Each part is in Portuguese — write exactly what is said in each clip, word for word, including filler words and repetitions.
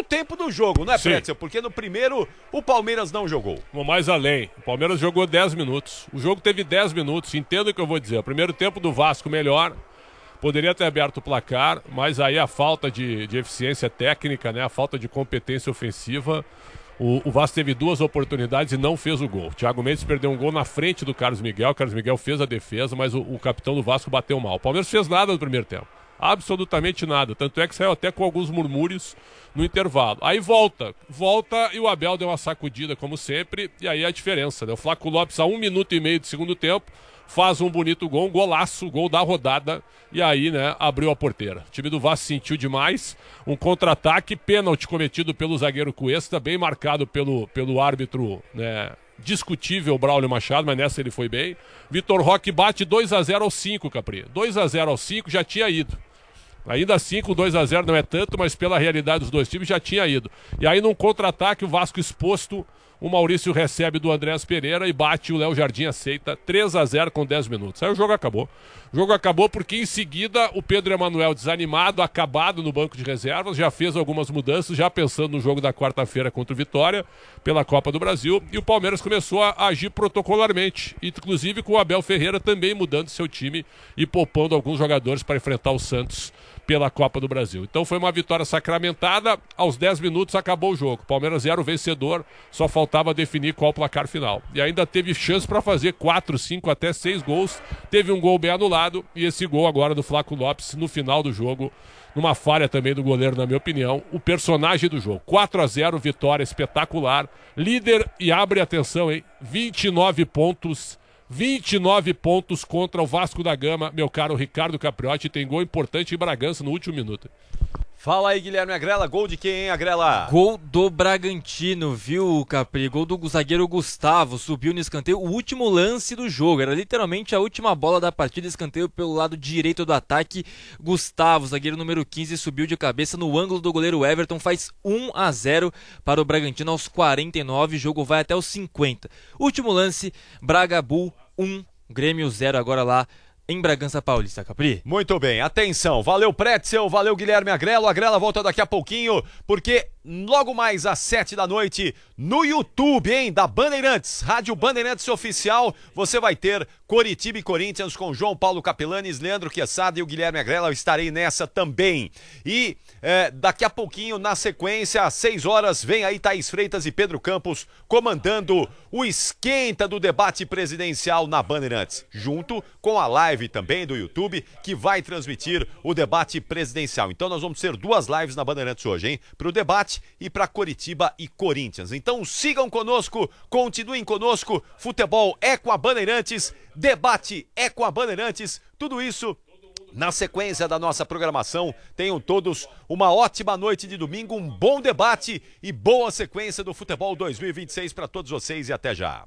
segundo tempo do jogo, não é, Pretzel? Porque no primeiro o Palmeiras não jogou. Vou mais além. O Palmeiras jogou dez minutos. O jogo teve dez minutos. Entendo o que eu vou dizer. O primeiro tempo do Vasco melhor. Poderia ter aberto o placar, mas aí a falta de, de eficiência técnica, né? A falta de competência ofensiva. O, o Vasco teve duas oportunidades e não fez o gol. O Thiago Mendes perdeu um gol na frente do Carlos Miguel. O Carlos Miguel fez a defesa, mas o, o capitão do Vasco bateu mal. O Palmeiras fez nada no primeiro tempo. Absolutamente nada. Tanto é que saiu até com alguns murmúrios no intervalo. Aí volta. Volta e o Abel deu uma sacudida, como sempre. E aí a diferença, né? O Flaco Lopes, a um minuto e meio de segundo tempo, faz um bonito gol, um golaço, gol da rodada, e aí, né, abriu a porteira. O time do Vasco sentiu demais, um contra-ataque, pênalti cometido pelo zagueiro Cuesta, bem marcado pelo, pelo árbitro, né, discutível, Braulio Machado, mas nessa ele foi bem. Vitor Roque bate dois a zero aos cinco, Capri. dois a zero aos cinco, já tinha ido. Ainda assim, com dois a zero não é tanto, mas pela realidade dos dois times já tinha ido. E aí, num contra-ataque, o Vasco exposto, o Maurício recebe do Andréas Pereira e bate, o Léo Jardim aceita, três a zero com dez minutos. Aí o jogo acabou. O jogo acabou porque em seguida o Pedro Emanuel, desanimado, acabado no banco de reservas, já fez algumas mudanças, já pensando no jogo da quarta-feira contra o Vitória, pela Copa do Brasil, e o Palmeiras começou a agir protocolarmente, inclusive com o Abel Ferreira também mudando seu time e poupando alguns jogadores para enfrentar o Santos pela Copa do Brasil. Então foi uma vitória sacramentada, aos dez minutos acabou o jogo. Palmeiras era o vencedor, só faltava definir qual o placar final. E ainda teve chance para fazer quatro, cinco, até seis gols. Teve um gol bem anulado e esse gol agora do Flaco Lopes no final do jogo, numa falha também do goleiro, na minha opinião, o personagem do jogo. quatro a zero, vitória espetacular. Líder e abre atenção, hein? vinte e nove pontos. vinte e nove pontos contra o Vasco da Gama, meu caro Ricardo Capriotti, tem gol importante em Bragança no último minuto. Fala aí, Guilherme Agrela, gol de quem, hein, Agrela? Gol do Bragantino, viu, Capri? Gol do zagueiro Gustavo, subiu no escanteio, o último lance do jogo, era literalmente a última bola da partida, escanteio pelo lado direito do ataque. Gustavo, zagueiro número quinze, subiu de cabeça no ângulo do goleiro Everton, faz um a zero para o Bragantino aos quarenta e nove, o jogo vai até os cinquenta. Último lance, Braga Bull um, Grêmio zero agora lá em Bragança Paulista, Capri. Muito bem, atenção, valeu Pretzel, valeu Guilherme Agrelo, Agrela volta daqui a pouquinho, porque logo mais às sete da noite, no YouTube, hein, da Bandeirantes, Rádio Bandeirantes Oficial, você vai ter Coritiba e Corinthians com João Paulo Capelanes, Leandro Quesada e o Guilherme Agrela, eu estarei nessa também. E é, daqui a pouquinho, na sequência, às seis horas, vem aí Thaís Freitas e Pedro Campos comandando o esquenta do debate presidencial na Bandeirantes, junto com a live também do YouTube, que vai transmitir o debate presidencial. Então nós vamos ter duas lives na Bandeirantes hoje, hein? Para o debate e para Coritiba e Corinthians. Então sigam conosco, continuem conosco, futebol é com a Bandeirantes, debate é com a Bandeirantes, tudo isso na sequência da nossa programação. Tenham todos uma ótima noite de domingo, um bom debate e boa sequência do Futebol dois mil e vinte e seis para todos vocês e até já.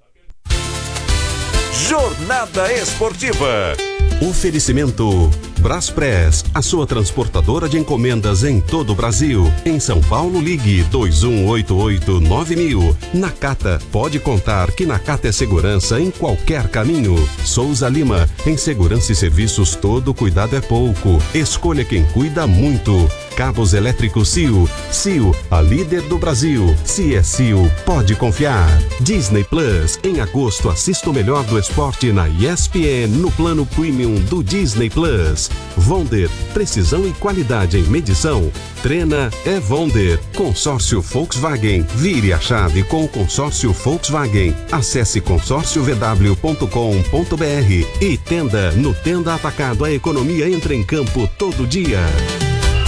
Jornada Esportiva. Oferecimento Braspress, a sua transportadora de encomendas em todo o Brasil. Em São Paulo, ligue dois um oito oito nove mil. Nakata, pode contar que Nakata é segurança em qualquer caminho. Souza Lima, em segurança e serviços todo cuidado é pouco. Escolha quem cuida muito. Cabos elétricos C I O. C I O, a líder do Brasil. Se é C I O, pode confiar. Disney Plus, em agosto assista o melhor do esporte na E S P N no plano Premium do Disney Plus. Vonder, precisão e qualidade em medição. Treina é Vonder. Consórcio Volkswagen. Vire a chave com o consórcio Volkswagen. Acesse consórcio v w ponto com ponto b r e Tenda. No Tenda Atacado, a economia entra em campo todo dia.